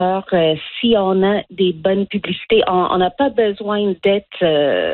Si on a des bonnes publicités, on n'a pas besoin d'être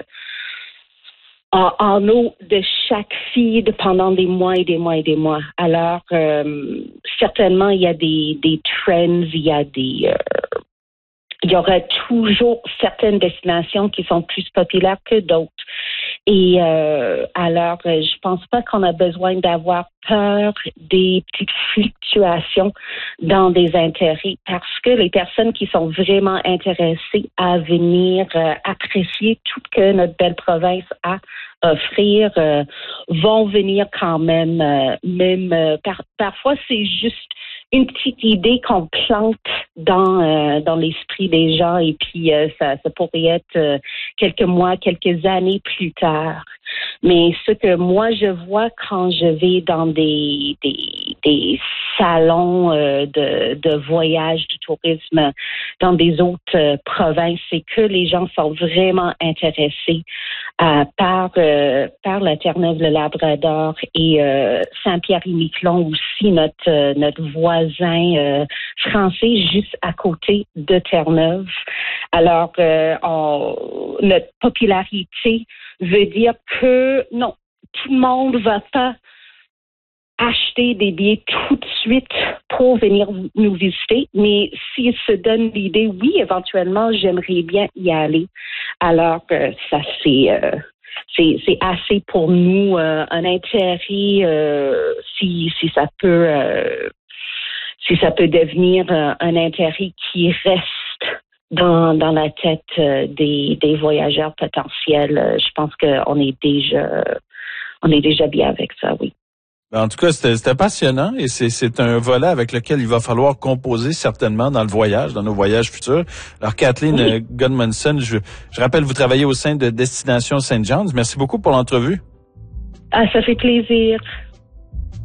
en haut de chaque feed pendant des mois et des mois et des mois. Alors, certainement, il y a des trends, il y aura toujours certaines destinations qui sont plus populaires que d'autres. Et alors, je pense pas qu'on a besoin d'avoir peur des petites fluctuations dans des intérêts parce que les personnes qui sont vraiment intéressées à venir apprécier tout ce que notre belle province a à offrir vont venir quand même. Parfois, c'est juste une petite idée qu'on plante dans l'esprit des gens et puis ça pourrait être quelques mois, quelques années plus tard. Mais ce que moi je vois quand je vais dans des salons de voyage, du tourisme dans des autres provinces, c'est que les gens sont vraiment intéressés par la Terre-Neuve-le-Labrador et Saint-Pierre-et-Miquelon aussi, notre voisin français juste à côté de Terre-Neuve. Alors, notre popularité veut dire que non, tout le monde va pas acheter des billets tout de suite pour venir nous visiter, mais s'ils se donnent l'idée, oui, éventuellement, j'aimerais bien y aller. Alors que ça, c'est assez pour nous un intérêt si ça peut devenir un intérêt qui reste dans la tête des voyageurs potentiels. Je pense qu'on est déjà bien avec ça, oui. En tout cas, c'était passionnant et c'est un volet avec lequel il va falloir composer certainement dans nos voyages futurs. Alors, Kathleen Gudmundsson, je rappelle, vous travaillez au sein de Destination St. John's. Merci beaucoup pour l'entrevue. Ça fait plaisir.